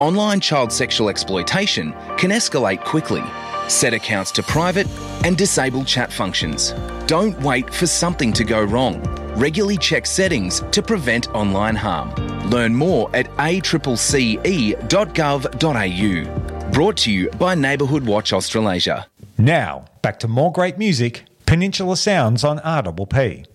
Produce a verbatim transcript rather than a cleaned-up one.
Online child sexual exploitation can escalate quickly. Set accounts to private and disable chat functions. Don't wait for something to go wrong. Regularly check settings to prevent online harm. Learn more at a c c c e dot gov dot a u. Brought to you by Neighbourhood Watch Australasia. Now, back to more great music, Peninsula Sounds on R P P.